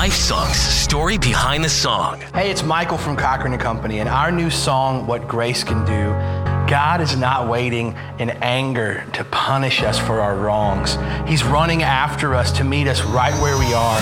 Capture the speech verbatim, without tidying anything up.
Life Songs, story behind the song. Hey, it's Michael from Cochran and Company, and our new song, What Grace Can Do. God is not waiting in anger to punish us for our wrongs. He's running after us to meet us right where we are.